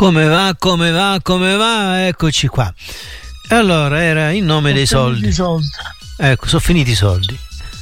Come va, come va, come va? Eccoci qua. Allora, era In nome dei soldi. Ecco, sono finiti i soldi.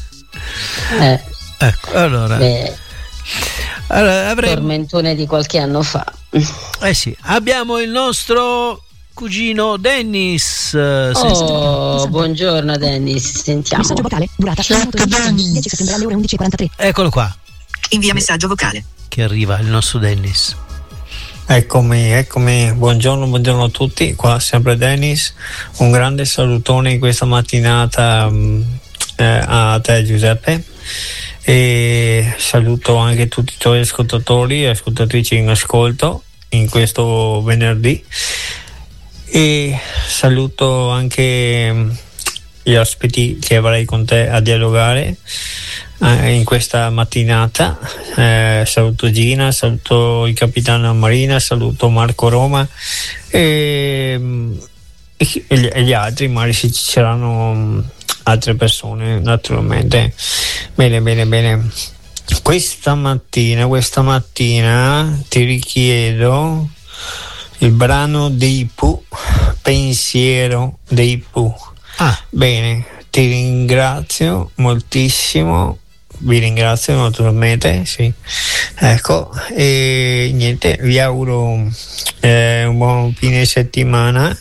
Ecco, allora. Avremo... tormentone di qualche anno fa. Sì, abbiamo il nostro cugino Dennis. Buongiorno Dennis, sentiamo. Messaggio vocale, durata 10 settembre alle ore 11:43. Eccolo qua. Invia messaggio vocale. Che arriva il nostro Dennis. Eccomi, buongiorno a tutti, qua sempre Dennis, un grande salutone in questa mattinata a te Giuseppe, e saluto anche tutti i tuoi ascoltatori e ascoltatrici in ascolto in questo venerdì, e saluto anche gli ospiti che avrei con te a dialogare in questa mattinata. Saluto Gina, saluto il capitano Marina, saluto Marco Roma e gli altri, magari se ci saranno altre persone naturalmente. Bene. Questa mattina ti richiedo il brano dei Pooh, Pensiero dei Pooh. Bene, ti ringrazio moltissimo, vi ringrazio naturalmente, sì. Ecco, e niente, vi auguro un buon fine settimana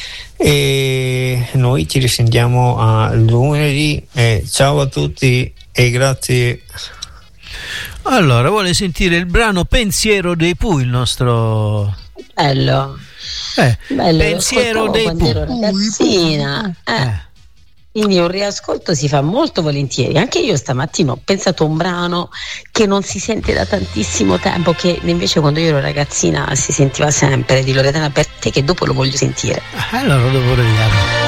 e noi ci risentiamo a lunedì. Ciao a tutti e grazie. Allora, vuole sentire il brano Pensiero dei Pooh, il nostro... Bello, Pensiero dei quando ero Pooh. ragazzina. Quindi un riascolto si fa molto volentieri. Anche io stamattina ho pensato a un brano che non si sente da tantissimo tempo, che invece quando io ero ragazzina si sentiva sempre, di Loredana Bertè, che dopo lo voglio sentire. Allora dopo lo vediamo.